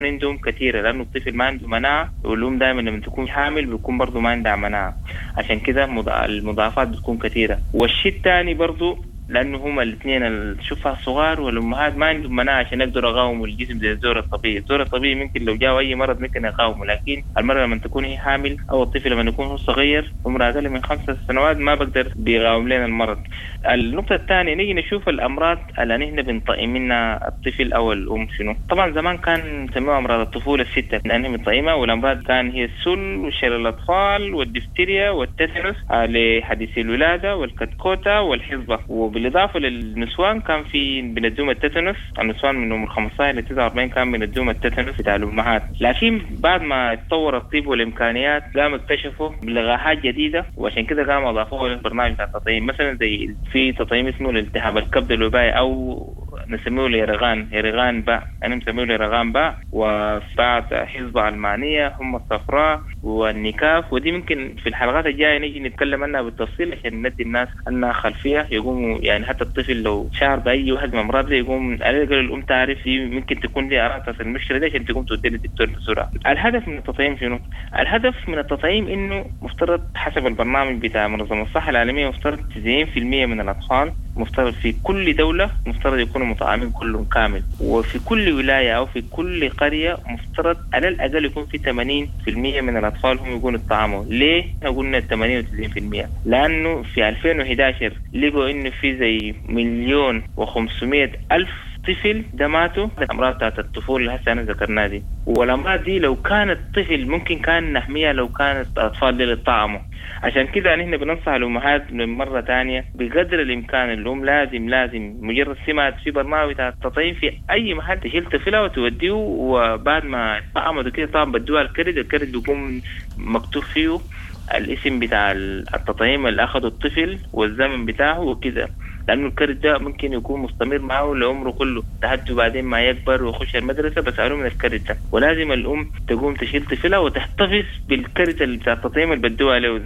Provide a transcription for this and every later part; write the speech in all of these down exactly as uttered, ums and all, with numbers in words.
عندهم كثيرة، لأنه الطفل ما عنده مناعة، والأم دائما لما تكون حامل بيكون برضو ما عندها مناعة، عشان كده المضاعفات بتكون كثيرة. والشيء الثاني برضو لأنه هما الاثنين الشفع الصغار والأمهات ما عندهم مناعة عشان يقدروا يقاوموا الجسم زي الزور الطبيعي. الزور الطبيعي ممكن لو جاء أي مرض ممكن يقاومه، لكن المرة لما تكون هي حامل أو الطفل لما يكون هو صغير عمره أقل من خمسة سنوات ما بقدر بيقاوم لنا المرض. النقطة الثانية نيجي نشوف الأمراض اللي نحن بنطعم منها الطفل أو الأم شنو. طبعا زمان كان نسميها أمراض الطفولة الستة لأنها بنطعمها، والأمراض كان هي السل وشلل الأطفال والدفتيريا والتيتانوس لحديث الولادة والكتكوتة والحصبة. بالإضافة للنسوان كان في بندوم التيتانوس، النسوان من عمر خمسة عشر ل تسعة وأربعين كان بندوم التيتانوس بتاع الأمهات. لكن بعد ما تطور الطب والإمكانيات قاموا اكتشفوا لقاحات جديدة، وعشان كده قاموا أضافوها للبرنامج بتاع التطعيم. مثلا زي في تطعيم اسمه الالتهاب الكبد الوبائي أو نسميه ليرغان هيرغان باء، أنا مسميه ليرغان باء، وبعد حصبة علمانية هم الصفراء والنكاف. ودي ممكن في الحلقات الجاية نيجي نتكلم عنها بالتفصيل عشان ندي الناس أنها خلفية يقوموا، يعني حتى الطفل لو شعر بأي واحد من الأمراض دي يقوم على الأقل الأم تعرف دي ممكن تكون دي أعراض المشكلة دي عشان تقوم تودي للدكتور بسرعة. الهدف من التطعيم شنو؟ الهدف من التطعيم إنه مفترض حسب البرنامج بتاع منظمة الصحة العالمية مفترض تسعين بالمئة من الأطفال مفترض في كل دولة مفترض يكونوا مطعمين كلهم كامل، وفي كل ولاية أو في كل قرية مفترض على الأقل يكون في ثمانين بالمئة من الأطفال هم يكونوا طعموا. ليه قلنا ثمانين وتسعين بالمئة؟ لأنه في ألفين وإحدى عشر لقوا إنه في زي مليون وخمسمائة ألف طفل ده ماتوا الأمراض بتاعت الطفولة اللي هسه أنا ذكرناها دي. والأمراض دي لو كانت طفل ممكن كان نحميها لو كانت أطفال دي للطعموا. عشان كده نحن بننصح الأمهات مرة تانية بقدر الإمكان الأم لازم لازم مجرد سمعت في برنامج بتاع التطعيم في أي محل تشيل طفلها وتوديه، وبعد ما طعموا كده طبعا بدوها الكرد، الكرد بيكون مكتوب فيه الاسم بتاع التطعيم اللي أخذه الطفل والزمن بتاعه وكده، لأنه الكرد ده ممكن يكون مستمر معه لعمره كله لحد بعدين ما يكبر ويخش المدرسة بس علوم من الكرد ده. ولازم الأم تقوم تشيل طفلها وتحتفظ بالكرد اللي بتاع التطعيم اللي بدوها له.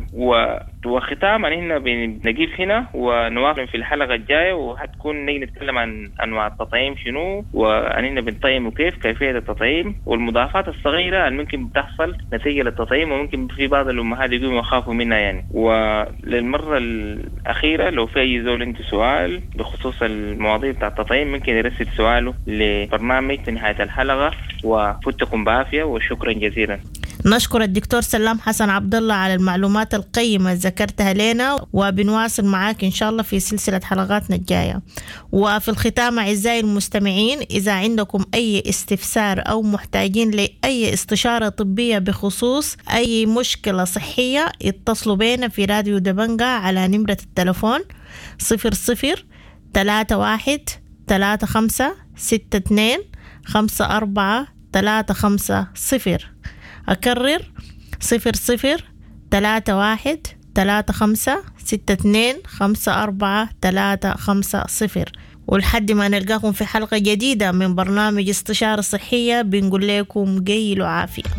وختاما هنا بنجيب هنا ونواصل في الحلقة الجاية، وهتكون نيجي نتكلم عن أنواع التطعيم شنو، وأننا بنطعم وكيف كيفية التطعيم والمضاعفات الصغيرة اللي ممكن بتحصل نتيجة للتطعيم، وممكن في بعض الأمهات يقوموا يخافوا منها يعني. وللمرة الأخيرة لو في أي زول عنده سؤال بخصوص المواضيع بتاع التطعيم ممكن يرسل سؤاله لبرنامج في نهاية الحلقة، وفتكم بعافية وشكرا جزيلا. نشكر الدكتور سلام حسن عبد الله على المعلومات القيمة ذكرتها لنا، وبنواصل معاك إن شاء الله في سلسلة حلقاتنا الجاية. وفي الختام أعزائي المستمعين، إذا عندكم أي استفسار أو محتاجين لأي استشارة طبية بخصوص أي مشكلة صحية اتصلوا بينا في راديو دبنجة على نمرة التلفون صفر صفر ثلاثة واحد ثلاثة خمسة ستة اثنين خمسة أربعة ثلاثة خمسة صفر. أكرر صفر صفر ثلاثة واحد ثلاثة خمسة ستة اثنين خمسة أربعة ثلاثة خمسة صفر. ولحد ما نلقاكم في حلقة جديدة من برنامج استشارة صحية بنقول لكم جيلوا عافية.